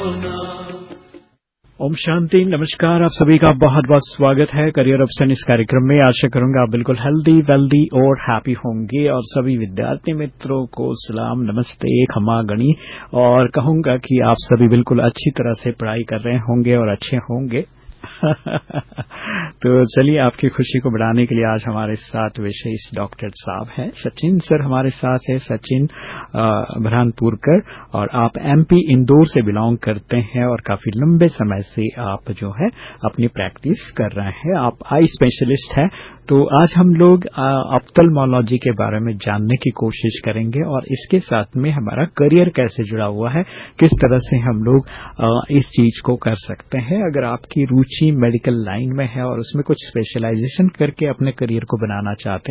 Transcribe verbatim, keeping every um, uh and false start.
ओम शांति, नमस्कार। आप सभी का बहुत बहुत स्वागत है करियर ऑप्शन इस कार्यक्रम में। आशा करूंगा आप बिल्कुल हेल्दी, वेल्दी और हैप्पी होंगे। और सभी विद्यार्थी मित्रों को सलाम, नमस्ते, खमा गणी। और कहूंगा कि आप सभी बिल्कुल अच्छी तरह से पढ़ाई कर रहे होंगे और अच्छे होंगे। तो चलिए, आपकी खुशी को बढ़ाने के लिए आज हमारे साथ विशेष डॉक्टर साहब हैं। सचिन सर हमारे साथ है, सचिन बुरहानपुरकर। और आप एमपी इंदौर से बिलोंग करते हैं और काफी लंबे समय से आप जो है अपनी प्रैक्टिस कर रहे हैं। आप आई स्पेशलिस्ट हैं। तो आज हम लोग ऑप्थेल्मोलॉजी के बारे में जानने की कोशिश करेंगे और इसके साथ में हमारा करियर कैसे जुड़ा हुआ है, किस तरह से हम लोग इस चीज को कर सकते हैं। अगर आपकी रुचि मेडिकल लाइन में है और उसमें कुछ स्पेशलाइजेशन करके अपने करियर को बनाना चाहते